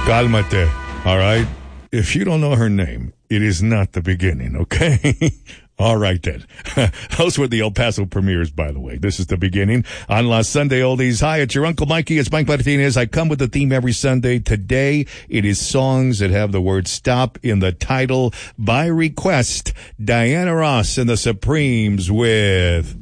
Cálmate, all right? If you don't know her name, it is not the beginning, okay? All right, then. Those were the El Paso premieres, by the way. This is the beginning on La Sunday Oldies. Hi, it's your Uncle Mikey. It's Mike Martinez. I come with the theme every Sunday. Today, it is songs that have the word stop in the title. By request, Diana Ross and the Supremes with